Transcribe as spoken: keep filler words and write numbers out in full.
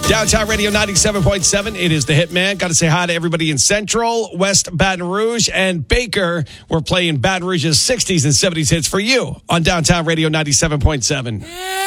Downtown Radio ninety-seven point seven. It is the Hitman. Got to say hi to everybody in Central, West Baton Rouge, and Baker. We're playing Baton Rouge's sixties and seventies hits for you on Downtown Radio ninety-seven point seven. Yeah.